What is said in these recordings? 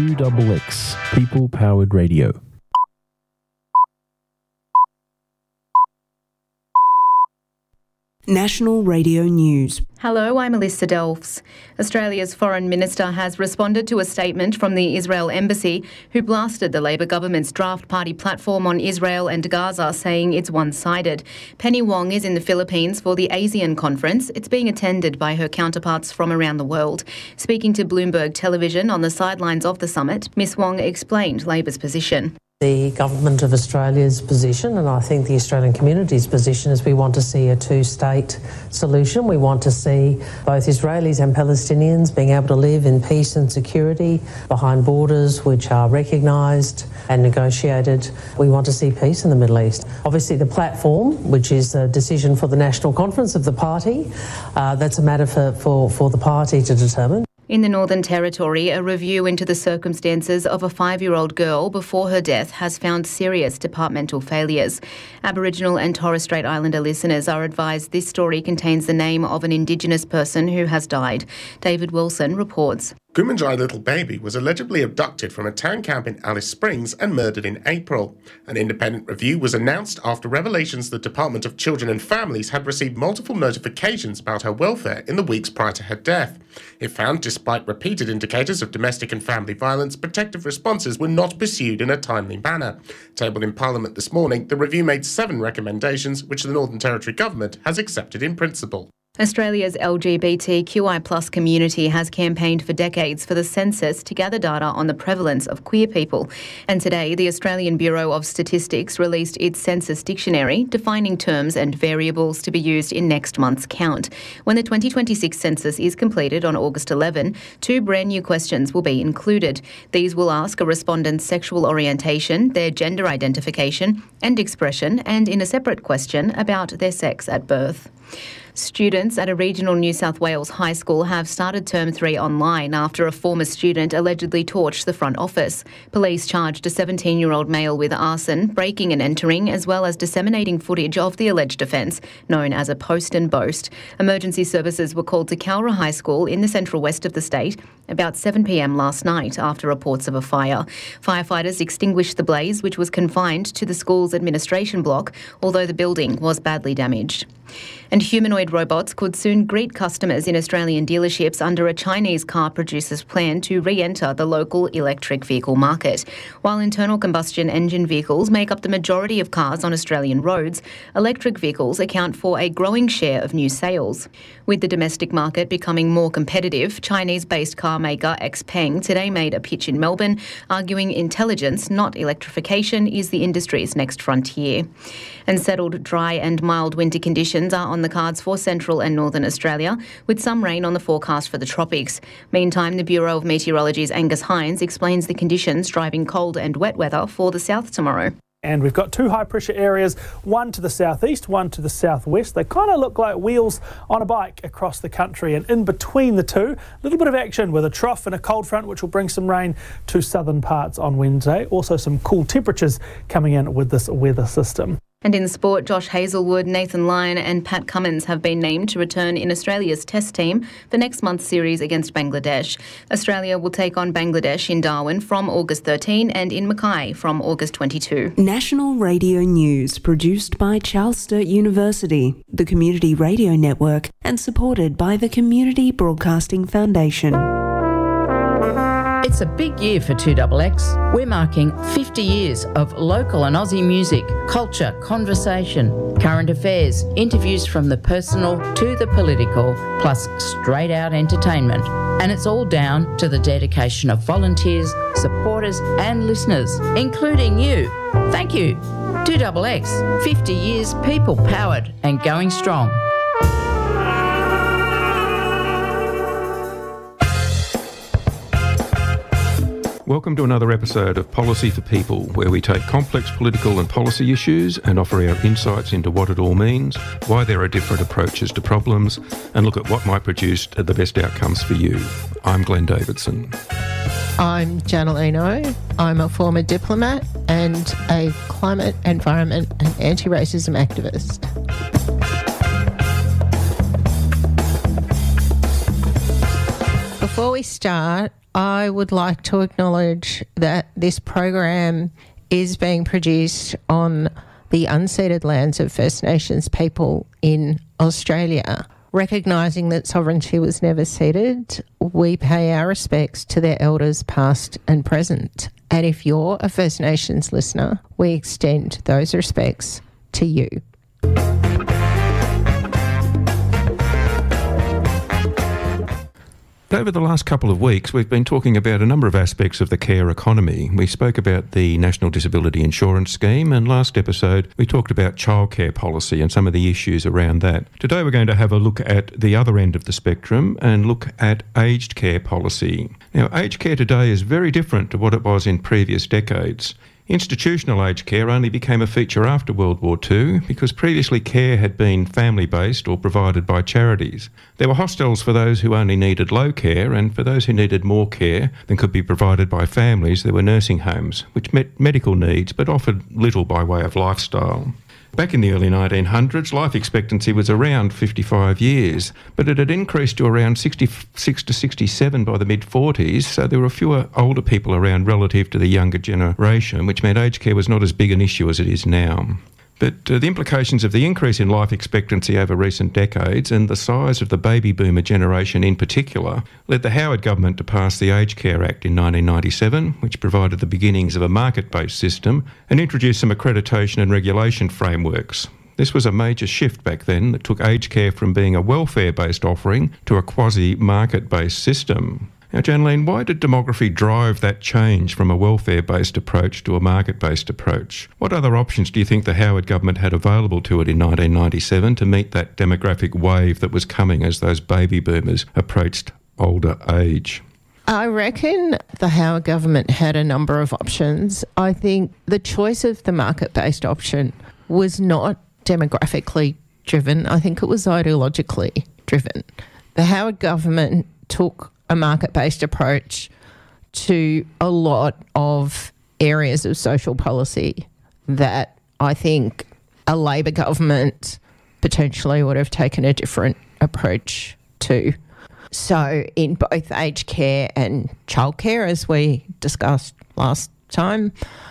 2XX, people-powered radio. National Radio News. Hello, I'm Alyssa Delfs. Australia's Foreign Minister has responded to a statement from the Israel Embassy, who blasted the Labor government's draft party platform on Israel and Gaza, saying it's one-sided. Penny Wong is in the Philippines for the ASEAN conference. It's being attended by her counterparts from around the world. Speaking to Bloomberg Television on the sidelines of the summit, Ms Wong explained Labor's position. The Government of Australia's position, and I think the Australian community's position, is we want to see a two-state solution. We want to see both Israelis and Palestinians being able to live in peace and security behind borders which are recognised and negotiated. We want to see peace in the Middle East. Obviously, the platform, which is a decision for the National Conference of the party, that's a matter for the party to determine. In the Northern Territory, a review into the circumstances of a 5-year-old girl before her death has found serious departmental failures. Aboriginal and Torres Strait Islander listeners are advised this story contains the name of an Indigenous person who has died. David Wilson reports. Gumanjai Little Baby was allegedly abducted from a town camp in Alice Springs and murdered in April. An independent review was announced after revelations the Department of Children and Families had received multiple notifications about her welfare in the weeks prior to her death. It found, despite repeated indicators of domestic and family violence, protective responses were not pursued in a timely manner. Tabled in Parliament this morning, the review made 7 recommendations, which the Northern Territory Government has accepted in principle. Australia's LGBTQI+ community has campaigned for decades for the census to gather data on the prevalence of queer people. And today, the Australian Bureau of Statistics released its census dictionary, defining terms and variables to be used in next month's count. When the 2026 census is completed on August 11, 2 brand new questions will be included. These will ask a respondent's sexual orientation, their gender identification and expression, and in a separate question about their sex at birth. Students at a regional New South Wales high school have started Term 3 online after a former student allegedly torched the front office. Police charged a 17-year-old male with arson, breaking and entering, as well as disseminating footage of the alleged offence, known as a post and boast. Emergency services were called to Cowra High School in the central west of the state about 7 p.m. last night after reports of a fire. Firefighters extinguished the blaze, which was confined to the school's administration block, although the building was badly damaged. And humanoid robots could soon greet customers in Australian dealerships under a Chinese car producer's plan to re-enter the local electric vehicle market. While internal combustion engine vehicles make up the majority of cars on Australian roads, electric vehicles account for a growing share of new sales. With the domestic market becoming more competitive, Chinese-based car maker XPeng today made a pitch in Melbourne, arguing intelligence, not electrification, is the industry's next frontier. And settled dry and mild winter conditions are on the cards for central and northern Australia, with some rain on the forecast for the tropics. Meantime, the Bureau of Meteorology's Angus Hines explains the conditions driving cold and wet weather for the south tomorrow. And we've got 2 high-pressure areas, one to the southeast, one to the southwest. They kind of look like wheels on a bike across the country, and in between the two, a little bit of action with a trough and a cold front, which will bring some rain to southern parts on Wednesday. Also some cool temperatures coming in with this weather system. And in sport, Josh Hazlewood, Nathan Lyon and Pat Cummins have been named to return in Australia's Test team for next month's series against Bangladesh. Australia will take on Bangladesh in Darwin from August 13 and in Mackay from August 22. National Radio News, produced by Charles Sturt University, the Community Radio Network, and supported by the Community Broadcasting Foundation. It's a big year for 2XX. We're marking 50 years of local and Aussie music, culture, conversation, current affairs, interviews from the personal to the political, plus straight out entertainment. And it's all down to the dedication of volunteers, supporters and listeners, including you. Thank you. 2XX, 50 years people powered and going strong. Welcome to another episode of Policy for People, where we take complex political and policy issues and offer our insights into what it all means, why there are different approaches to problems, and look at what might produce the best outcomes for you. I'm Glenn Davidson. I'm Janelle Eno. I'm a former diplomat and a climate, environment and anti-racism activist. Before we start, I would like to acknowledge that this program is being produced on the unceded lands of First Nations people in Australia. Recognising that sovereignty was never ceded, we pay our respects to their elders past and present. And if you're a First Nations listener, we extend those respects to you. Over the last couple of weeks, we've been talking about a number of aspects of the care economy. We spoke about the National Disability Insurance Scheme, and last episode we talked about childcare policy and some of the issues around that. Today we're going to have a look at the other end of the spectrum and look at aged care policy. Now, aged care today is very different to what it was in previous decades. Institutional aged care only became a feature after World War II because previously care had been family-based or provided by charities. There were hostels for those who only needed low care, and for those who needed more care than could be provided by families, there were nursing homes, which met medical needs but offered little by way of lifestyle. Back in the early 1900s, life expectancy was around 55 years, but it had increased to around 66 to 67 by the mid-40s, so there were fewer older people around relative to the younger generation, which meant aged care was not as big an issue as it is now. But the implications of the increase in life expectancy over recent decades and the size of the baby boomer generation in particular led the Howard government to pass the Aged Care Act in 1997, which provided the beginnings of a market-based system and introduced some accreditation and regulation frameworks. This was a major shift back then that took aged care from being a welfare-based offering to a quasi-market-based system. Now, Janine, why did demography drive that change from a welfare-based approach to a market-based approach? What other options do you think the Howard government had available to it in 1997 to meet that demographic wave that was coming as those baby boomers approached older age? I reckon the Howard government had a number of options. I think the choice of the market-based option was not demographically driven. I think it was ideologically driven. The Howard government took a market-based approach to a lot of areas of social policy that I think a Labor government potentially would have taken a different approach to. So in both aged care and childcare, as we discussed last time,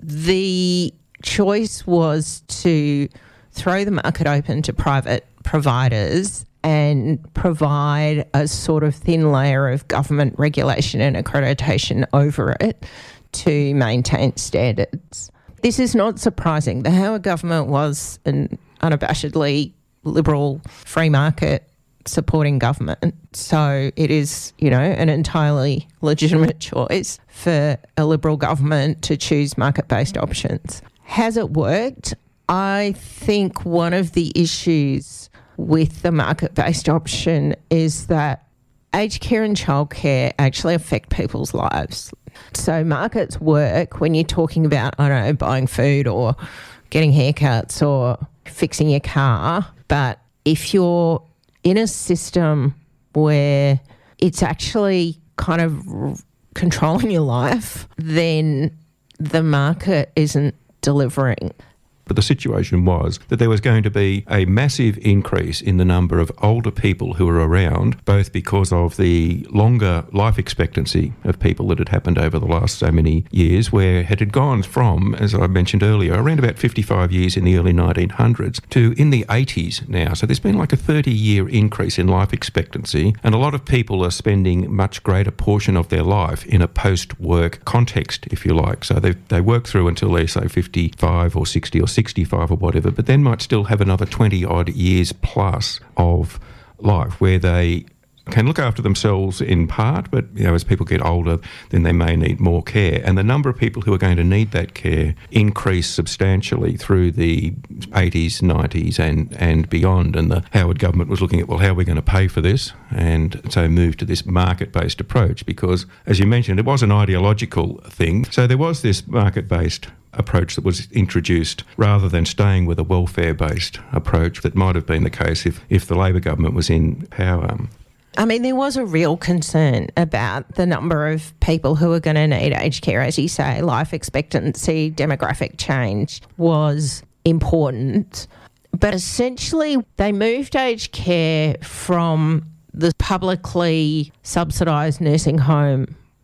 the choice was to throw the market open to private providers and provide a sort of thin layer of government regulation and accreditation over it to maintain standards. This is not surprising. The Howard government was an unabashedly liberal, free market supporting government. So it is, an entirely legitimate choice for a liberal government to choose market-based options. Has it worked? I think one of the issues with the market-based option is that aged care and childcare actually affect people's lives. So markets work when you're talking about, buying food or getting haircuts or fixing your car. But if you're in a system where it's actually kind of controlling your life, then the market isn't delivering. But the situation was that there was going to be a massive increase in the number of older people who were around, both because of the longer life expectancy of people that had happened over the last so many years, where it had gone from, as I mentioned earlier, around about 55 years in the early 1900s to in the 80s now. So there's been like a 30-year increase in life expectancy, and a lot of people are spending much greater portion of their life in a post-work context, if you like. So they work through until they're, say, 55 or 60 or 65 or whatever, but then might still have another 20 odd years plus of life where they can look after themselves in part, but as people get older, then they may need more care. And the number of people who are going to need that care increased substantially through the 80s, 90s and beyond. And the Howard government was looking at, how are we going to pay for this? And so moved to this market-based approach because, as you mentioned, it was an ideological thing. So there was this market-based approach that was introduced rather than staying with a welfare-based approach that might have been the case if the Labor government was in power. I mean, there was a real concern about the number of people who are going to need aged care. As you say, life expectancy, demographic change was important. But essentially, they moved aged care from the publicly subsidised nursing home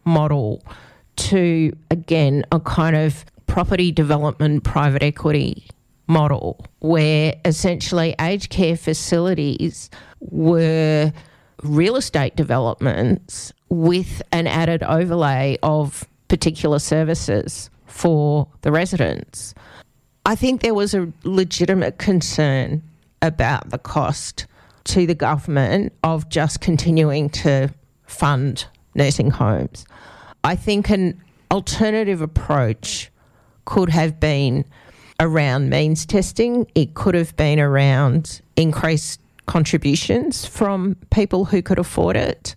model to, again, a kind of property development private equity model where essentially aged care facilities were real estate developments with an added overlay of particular services for the residents. I think there was a legitimate concern about the cost to the government of just continuing to fund nursing homes. I think an alternative approach could have been around means testing. It could have been around increased contributions from people who could afford it.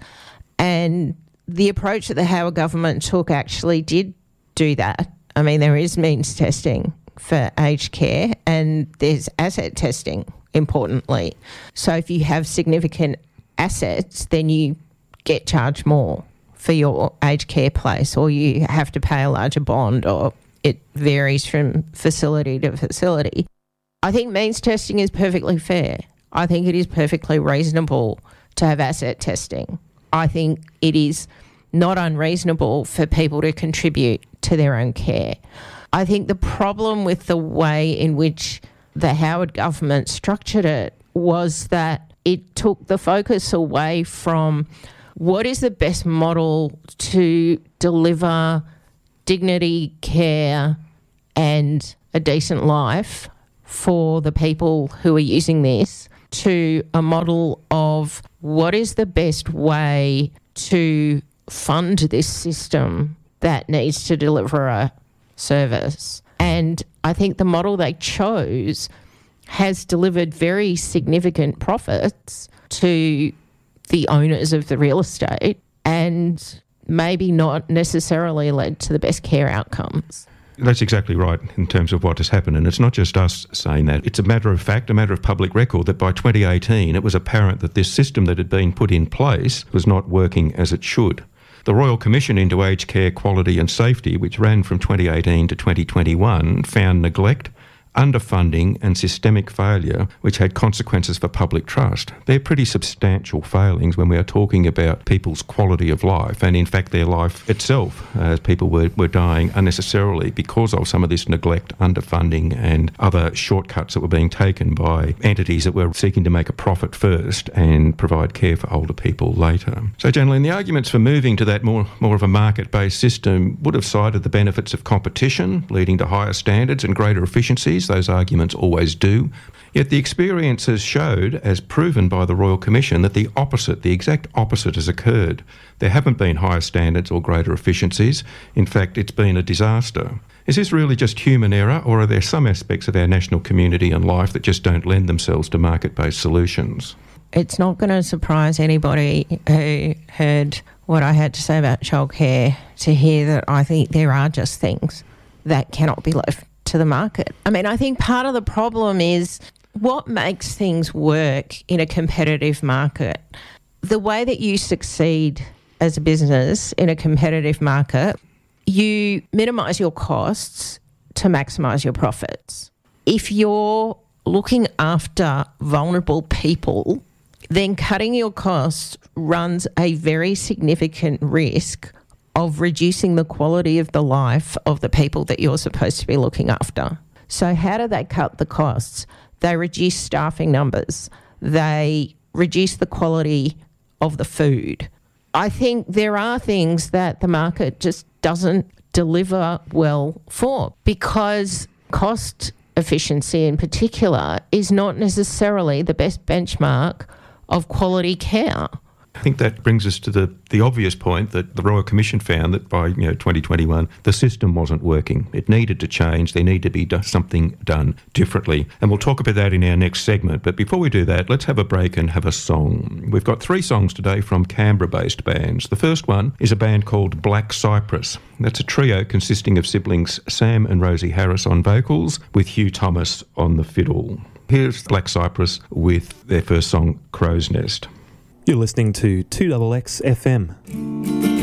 And the approach that the Howard government took actually did do that. I mean, there is means testing for aged care and there's asset testing, importantly. So if you have significant assets, then you get charged more for your aged care place, or you have to pay a larger bond, or it varies from facility to facility. I think means testing is perfectly fair. I think it is perfectly reasonable to have asset testing. I think it is not unreasonable for people to contribute to their own care. I think the problem with the way in which the Howard government structured it was that it took the focus away from what is the best model to deliver dignity, care and a decent life for the people who are using this, to a model of what is the best way to fund this system that needs to deliver a service. And I think the model they chose has delivered very significant profits to the owners of the real estate and maybe not necessarily led to the best care outcomes. That's exactly right in terms of what has happened. And it's not just us saying that. It's a matter of fact, a matter of public record, that by 2018 it was apparent that this system that had been put in place was not working as it should. The Royal Commission into Aged Care Quality and Safety, which ran from 2018 to 2021, found neglect, underfunding and systemic failure, which had consequences for public trust. They're pretty substantial failings when we are talking about people's quality of life, and in fact their life itself, as people were dying unnecessarily because of some of this neglect, underfunding and other shortcuts that were being taken by entities that were seeking to make a profit first and provide care for older people later. So generally, the arguments for moving to that more of a market-based system would have cited the benefits of competition, leading to higher standards and greater efficiencies. Those arguments always do. Yet the experience has showed, as proven by the Royal Commission, that the opposite, the exact opposite has occurred. There haven't been higher standards or greater efficiencies. In fact, it's been a disaster. Is this really just human error, or are there some aspects of our national community and life that just don't lend themselves to market-based solutions? It's not going to surprise anybody who heard what I had to say about childcare to hear that I think there are just things that cannot be left to the market. I mean, I think part of the problem is what makes things work in a competitive market. The way that you succeed as a business in a competitive market, you minimise your costs to maximise your profits. If you're looking after vulnerable people, then cutting your costs runs a very significant risk of reducing the quality of the life of the people that you're supposed to be looking after. So how do they cut the costs? They reduce staffing numbers. They reduce the quality of the food. I think there are things that the market just doesn't deliver well for, because cost efficiency in particular is not necessarily the best benchmark of quality care. I think that brings us to the obvious point that the Royal Commission found that by 2021 the system wasn't working. It needed to change. There needed to be something done differently. And we'll talk about that in our next segment. But before we do that, let's have a break and have a song. We've got 3 songs today from Canberra-based bands. The first one is a band called Black Cypress. That's a trio consisting of siblings Sam and Rosie Harris on vocals, with Hugh Thomas on the fiddle. Here's Black Cypress with their first song, Crow's Nest. You're listening to 2XX FM.